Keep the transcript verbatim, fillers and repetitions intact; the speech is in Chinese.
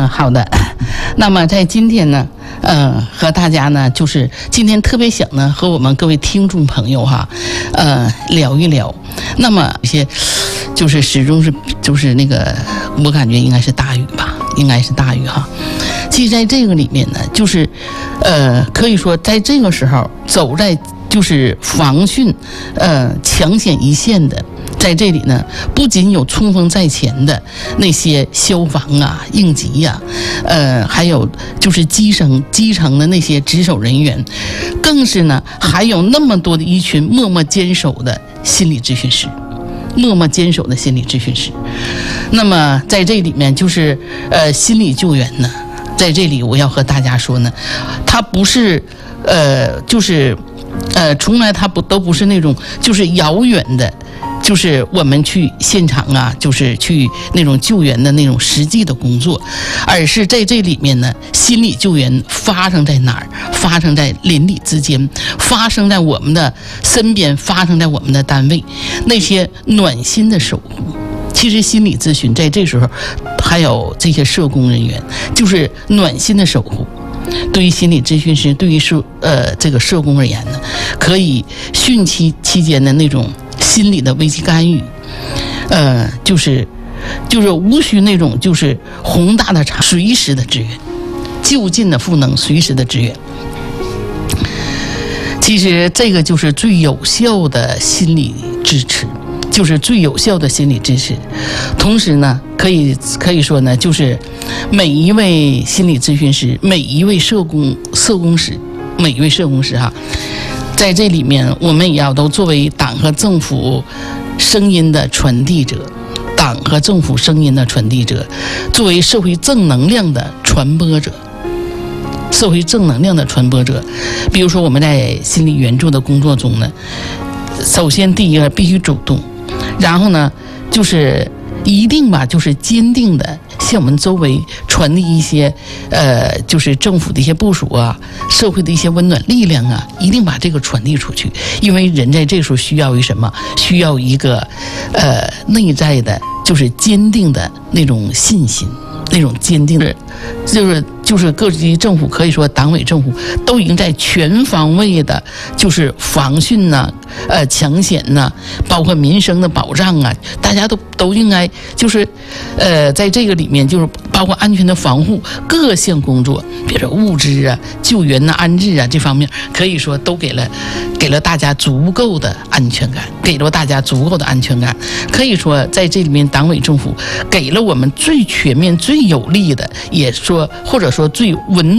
嗯，好的。那么在今天呢，呃，和大家呢，就是今天特别想呢，和我们各位听众朋友哈，呃，聊一聊。那么一些就是始终是就是那个，我感觉应该是大雨吧，应该是大雨哈。其实在这个里面呢，就是呃，可以说在这个时候走在就是防汛呃抢险一线的。在这里呢，不仅有冲锋在前的那些消防啊、应急呀、啊，呃，还有就是基层基层的那些值守人员，更是呢，还有那么多的一群默默坚守的心理咨询师，默默坚守的心理咨询师。那么在这里面，就是呃，心理救援呢，在这里我要和大家说呢，它不是呃，就是呃，从来它不都不是那种就是遥远的。就是我们去现场啊，就是去那种救援的那种实际的工作，而是在这里面呢，心理救援发生在哪儿？发生在邻里之间，发生在我们的身边，发生在我们的单位，那些暖心的守护。其实心理咨询在这时候，还有这些社工人员，就是暖心的守护。对于心理咨询师，对于社呃这个社工而言呢，可以汛期期间的那种心理的危机干预，呃，就是就是无需那种就是宏大的场，随时的支援，就近的赋能，随时的支援。其实这个就是最有效的心理支持，就是最有效的心理支持。同时呢，可以可以说呢，就是每一位心理咨询师，每一位社工社工师，每一位社工师哈。在这里面，我们也要都作为党和政府声音的传递者，党和政府声音的传递者，作为社会正能量的传播者，社会正能量的传播者。比如说我们在心理援助的工作中呢，首先第一个必须主动，然后呢，就是一定吧，就是坚定的向我们周围传递一些，呃，就是政府的一些部署啊，社会的一些温暖力量啊，一定把这个传递出去。因为人在这时候需要于什么？需要一个，呃，内在的，就是坚定的那种信心，那种坚定的，就是就是各级政府，可以说党委政府都已经在全方位的，就是防汛呐、呃抢险呐，包括民生的保障啊，大家都都应该就是，呃，在这个里面就是包括安全的防护各项工作，比如说物资啊、救援呐、安置啊这方面，可以说都给了给了大家足够的安全感，给了大家足够的安全感。可以说在这里面，党委政府给了我们最全面、最有力的，也说或者说最稳